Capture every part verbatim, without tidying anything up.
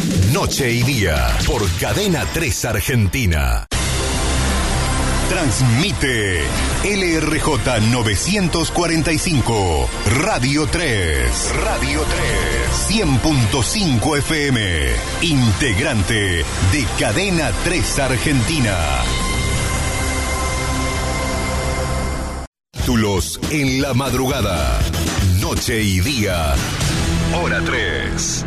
Noche y Día por Cadena tres Argentina. Transmite L R J novecientos cuarenta y cinco, Radio tres, Radio tres, cien punto cinco F M, integrante de Cadena tres Argentina. Títulos en la madrugada, Noche y Día, Hora tres.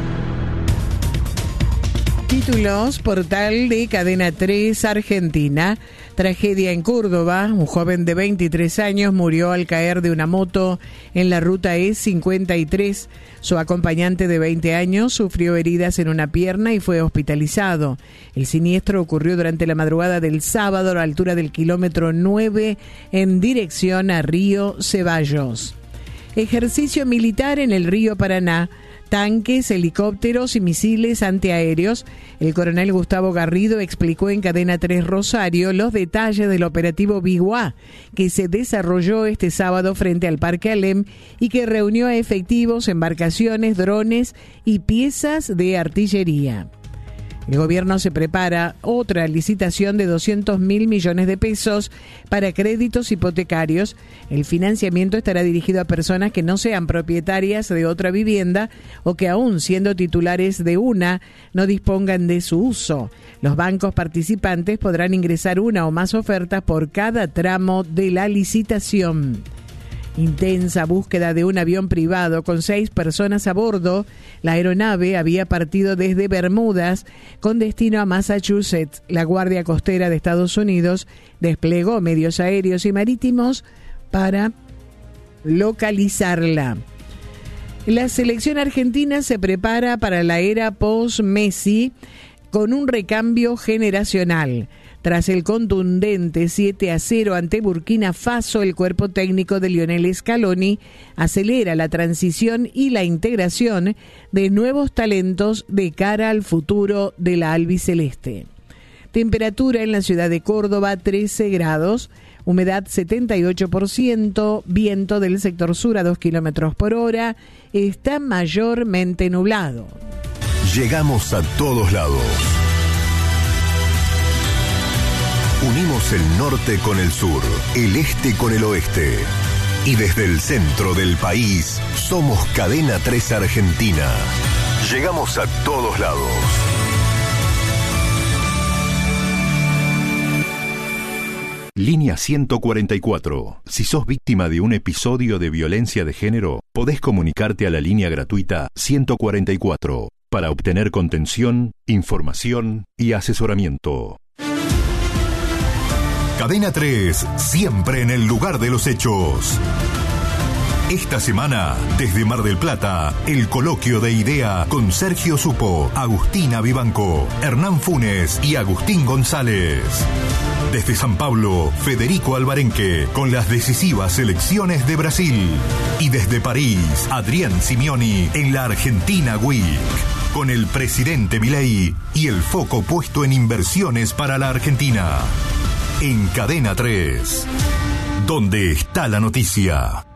Títulos, portal de Cadena tres Argentina. Tragedia en Córdoba. Un joven de veintitrés años murió al caer de una moto en la ruta E cincuenta y tres. Su acompañante de veinte años sufrió heridas en una pierna y fue hospitalizado. El siniestro ocurrió durante la madrugada del sábado a la altura del kilómetro nueve en dirección a Río Ceballos. Ejercicio militar en el río Paraná. Tanques, helicópteros y misiles antiaéreos. El coronel Gustavo Garrido explicó en Cadena tres Rosario los detalles del operativo Biguá, que se desarrolló este sábado frente al Parque Alem y que reunió a efectivos, embarcaciones, drones y piezas de artillería. El gobierno se prepara otra licitación de doscientos mil millones de pesos para créditos hipotecarios. El financiamiento estará dirigido a personas que no sean propietarias de otra vivienda o que aún siendo titulares de una no dispongan de su uso. Los bancos participantes podrán ingresar una o más ofertas por cada tramo de la licitación. Intensa búsqueda de un avión privado con seis personas a bordo. La aeronave había partido desde Bermudas con destino a Massachusetts. La Guardia Costera de Estados Unidos desplegó medios aéreos y marítimos para localizarla. La selección argentina se prepara para la era post-Messi con un recambio generacional. Tras el contundente siete a cero ante Burkina Faso, el cuerpo técnico de Lionel Scaloni acelera la transición y la integración de nuevos talentos de cara al futuro de la albiceleste. Temperatura en la ciudad de Córdoba, trece grados, humedad setenta y ocho por ciento, viento del sector sur a dos kilómetros por hora, está mayormente nublado. Llegamos a todos lados. Unimos el norte con el sur, el este con el oeste. Y desde el centro del país, somos Cadena tres Argentina. Llegamos a todos lados. Línea ciento cuarenta y cuatro. Si sos víctima de un episodio de violencia de género, podés comunicarte a la línea gratuita ciento cuarenta y cuatro para obtener contención, información y asesoramiento. Cadena tres, siempre en el lugar de los hechos. Esta semana, desde Mar del Plata, el coloquio de idea con Sergio Supo, Agustina Vivanco, Hernán Funes y Agustín González. Desde San Pablo, Federico Alvarenque, con las decisivas elecciones de Brasil. Y desde París, Adrián Simeoni, en la Argentina Week, con el presidente Milei y el foco puesto en inversiones para la Argentina. En Cadena tres, donde está la noticia.